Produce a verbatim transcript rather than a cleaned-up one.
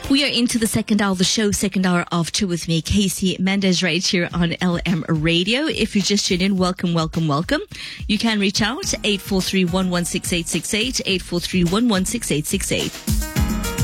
We are into the second hour of the show, second hour of Two with me, Casey Mendez, right here on L M Radio. If you just tuned in, welcome, welcome, welcome. You can reach out eight four three, one one six eight six eight, eight four three, one one six eight six eight.